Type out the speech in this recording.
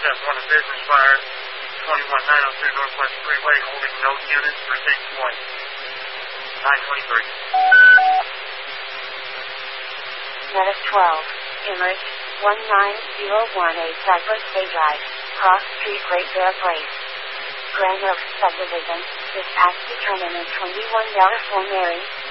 Step 1 of business fire. 21902 Northwest Freeway, holding no units for 6-1. 923. Medic 12, Emerge, 19018 Cypress Bay Drive, Cross Street, Great Bear Place. Grand Oaks Subdivision, dispatch determinant 21 for Mary,